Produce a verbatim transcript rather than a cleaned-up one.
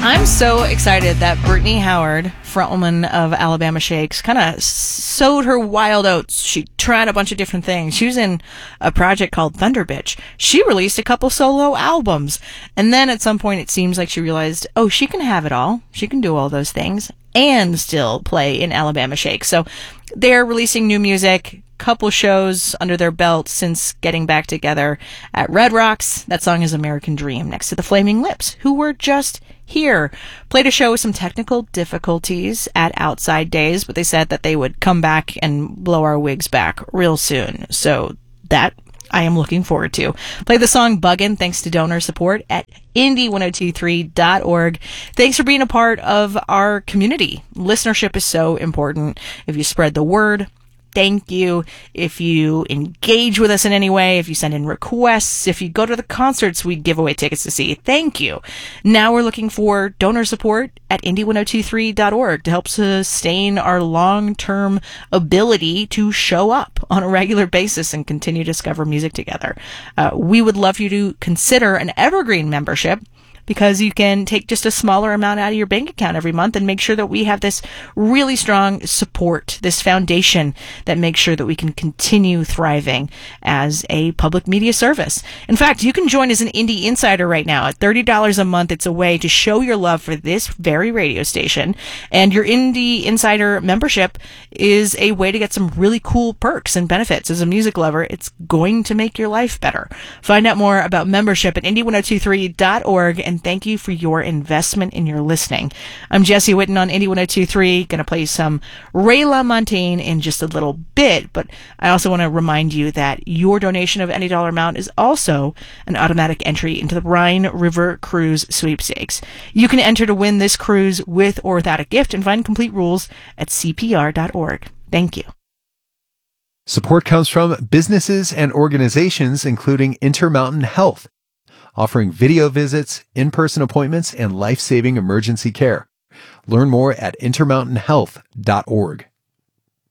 I'm so excited that Brittany Howard, frontwoman of Alabama Shakes, kind of sowed her wild oats. She tried a bunch of different things. She was in a project called Thunder Bitch. She released a couple solo albums. And then at some point it seems like she realized, oh, she can have it all. She can do all those things and still play in Alabama Shakes. So they're releasing new music, couple shows under their belt since getting back together at Red Rocks. That song is American Dream, next to the Flaming Lips, who were just here. Played a show with some technical difficulties at Outside Days, but they said that they would come back and blow our wigs back real soon. So that I am looking forward to. Play the song Buggin', thanks to donor support at indie ten twenty-three dot org. Thanks for being a part of our community. Listenership is so important. If you spread the word, thank you. If you engage with us in any way, if you send in requests, if you go to the concerts we give away tickets to see, thank you. Now we're looking for donor support at indie ten twenty-three dot org to help sustain our long-term ability to show up on a regular basis and continue to discover music together. Uh, we would love you to consider an evergreen membership, because you can take just a smaller amount out of your bank account every month and make sure that we have this really strong support, this foundation that makes sure that we can continue thriving as a public media service. In fact, you can join as an Indie Insider right now at thirty dollars a month. It's a way to show your love for this very radio station. And your Indie Insider membership is a way to get some really cool perks and benefits. As a music lover, it's going to make your life better. Find out more about membership at indie ten twenty-three dot org, and thank you for your investment in your listening. I'm Jesse Witten on Indie ten twenty-three, going to play some Ray LaMontagne in just a little bit, but I also want to remind you that your donation of any dollar amount is also an automatic entry into the Rhine River Cruise Sweepstakes. You can enter to win this cruise with or without a gift and find complete rules at c p r dot org. Thank you. Support comes from businesses and organizations including Intermountain Health, offering video visits, in-person appointments, and life-saving emergency care. Learn more at intermountain health dot org.